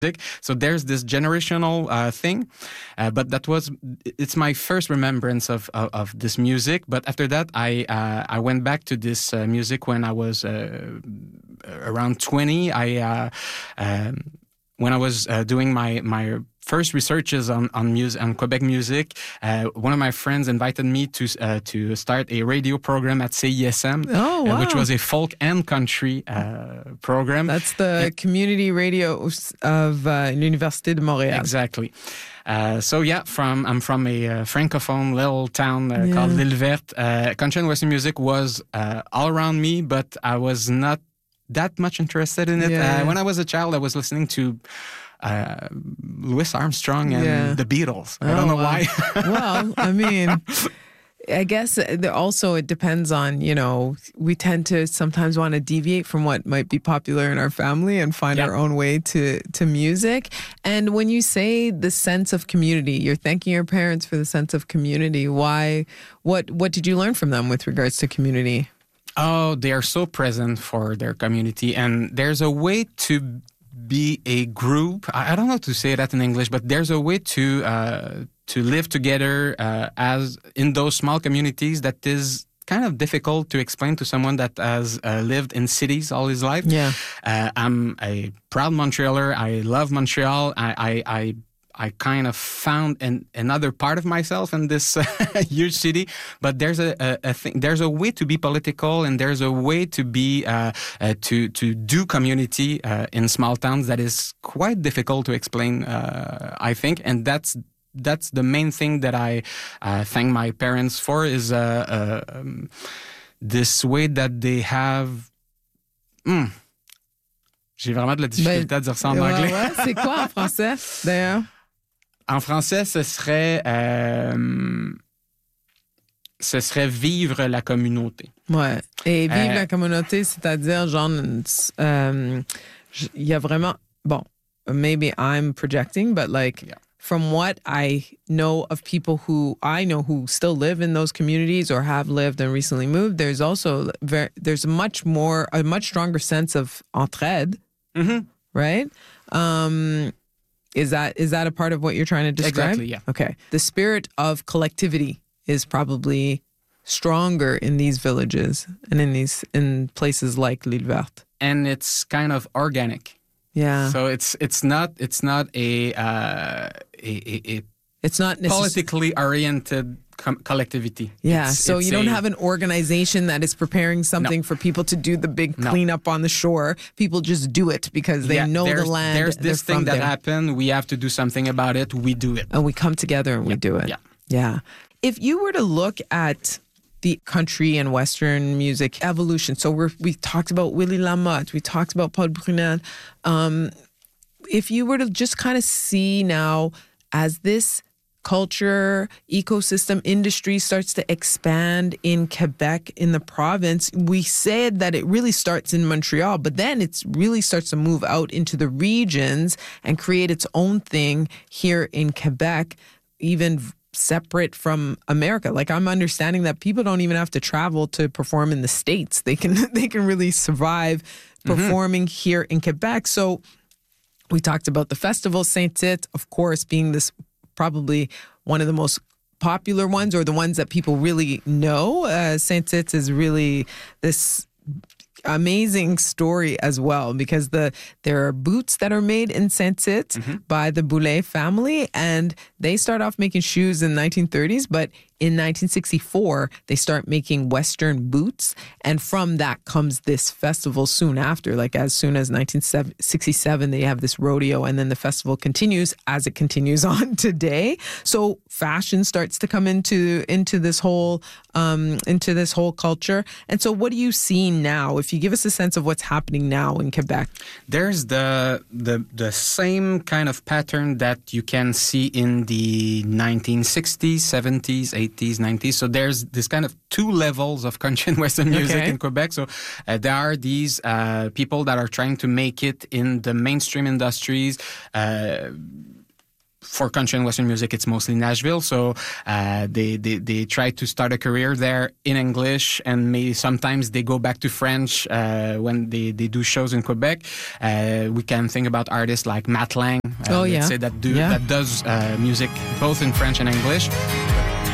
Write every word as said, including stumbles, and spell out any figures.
So there's this generational uh, thing, uh, but that was it's my first remembrance of, of, of this music. But after that, I uh, I went back to this uh, music when I was uh, around twenty. I uh, um, when I was uh, doing my my first researches on on music on Quebec music, uh, one of my friends invited me to uh, to start a radio program at C I S M, oh, wow. uh, which was a folk and country uh, program. That's the and, community radio of uh, l'Université de Montréal. Exactly. Uh, so yeah, from I'm from a uh, francophone little town uh, yeah. called L'Île Verte. Uh, country and Western music was uh, all around me, but I was not that much interested in it. Yeah. Uh, when I was a child, I was listening to Uh, Louis Armstrong and yeah. the Beatles. I oh, don't know wow. why. Well, I mean, I guess also it depends on, you know, we tend to sometimes want to deviate from what might be popular in our family and find yeah. our own way to, to music. And when you say the sense of community, you're thanking your parents for the sense of community. Why? What, what did you learn from them with regards to community? Oh, they are so present for their community. And there's a way to be a group. I don't know how to say that in English, but there's a way to uh, to live together uh, as in those small communities that is kind of difficult to explain to someone that has uh, lived in cities all his life. Yeah, uh, I'm a proud Montrealer. I love Montreal. I I. I I kind of found an, another part of myself in this uh, huge city, but there's a, a, a thing. There's a way to be political, and there's a way to be uh, uh, to to do community uh, in small towns that is quite difficult to explain. Uh, I think, and that's that's the main thing that I uh, thank my parents for is uh, uh, um, this way that they have. Mm, J'ai vraiment de la difficulté ben, à dire ça en ouais, anglais. Ouais, c'est quoi en français, d'ailleurs? En français, ce serait euh, ce serait vivre la communauté. Ouais. Et vivre euh, la communauté, c'est-à-dire genre il euh, y a vraiment bon, maybe I'm projecting, but like yeah. from what I know of people who I know who still live in those communities or have lived and recently moved, there's also very, there's a much more a much stronger sense of entraide, mm-hmm. right? Um, Is that is that a part of what you're trying to describe? Exactly, yeah. Okay. The spirit of collectivity is probably stronger in these villages and in these in places like L'Île Verte. And it's kind of organic. Yeah. So it's it's not it's not a uh, a, a, a it's not necess- politically oriented com- collectivity. Yeah. It's, so it's you don't a, have an organization that is preparing something no. for people to do the big no. cleanup on the shore. People just do it because they yeah, know the there's, land. There's this thing that there. happened. We have to do something about it. We do it. And we come together and yeah. we do it. Yeah. Yeah. If you were to look at the country and Western music evolution, so we're, we talked about Willie Lamotte, we talked about Paul Brunel. Um, if you were to just kind of see now as this culture, ecosystem, industry starts to expand in Quebec, in the province, we said that it really starts in Montreal, but then it really starts to move out into the regions and create its own thing here in Quebec, even separate from America. Like I'm understanding that people don't even have to travel to perform in the States. They can they can really survive performing mm-hmm. here in Quebec. So we talked about the festival, Saint-Tite, of course, being this probably one of the most popular ones or the ones that people really know. Uh, Saint-Tite is really this amazing story as well because the there are boots that are made in Saint-Tite mm-hmm. by the Boulay family, and they start off making shoes in the nineteen thirties, but in nineteen sixty-four, they start making Western boots. And from that comes this festival soon after. Like as soon as nineteen sixty-seven, they have this rodeo, and then the festival continues as it continues on today. So fashion starts to come into into this whole um, into this whole culture. And so what do you see now? If you give us a sense of what's happening now in Quebec. There's the the the same kind of pattern that you can see in the nineteen sixties, seventies, eighties, nineties. So there's this kind of two levels of country and Western music okay. in Quebec. So uh, there are these uh, people that are trying to make it in the mainstream industries, uh, for country and Western music, it's mostly Nashville. So uh, they, they they try to start a career there in English, and maybe sometimes they go back to French uh, when they, they do shows in Quebec. Uh, we can think about artists like Matt Lang, uh, oh, let's yeah. say that do yeah. that does uh, music both in French and English.